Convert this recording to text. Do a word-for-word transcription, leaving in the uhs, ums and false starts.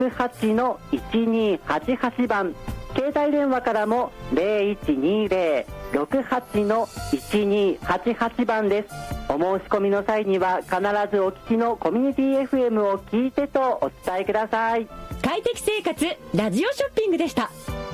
くはちのいちにーはちはちばん、携帯電話からも ゼロいちにーゼロ ろくはちのいちにーはちはちばんです。お申し込みの際には必ずお聞きのコミュニティ エフエム を聞いてとお伝えください。 快適生活ラジオショッピングでした。